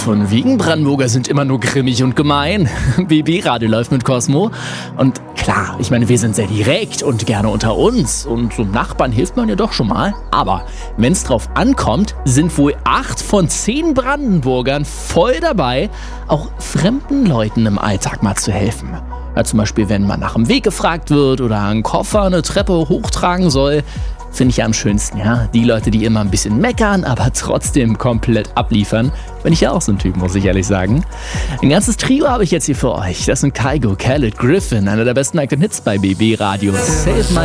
von wegen Brandenburger sind immer nur grimmig und gemein. BB-Radio läuft mit Cosmo. Und klar, ich meine, wir sind sehr direkt und gerne unter uns. Und so Nachbarn hilft man ja doch schon mal. Aber wenn es drauf ankommt, sind wohl 8 von 10 Brandenburgern voll dabei, auch fremden Leuten im Alltag mal zu helfen. Ja, zum Beispiel, wenn man nach dem Weg gefragt wird oder einen Koffer eine Treppe hochtragen soll. Finde ich ja am schönsten, ja. Die Leute, die immer ein bisschen meckern, aber trotzdem komplett abliefern. Bin ich ja auch so ein Typ, muss ich ehrlich sagen. Ein ganzes Trio habe ich jetzt hier für euch. Das sind Kygo, Khaled, Griffin, einer der besten eigenen Hits bei BB Radio. Save My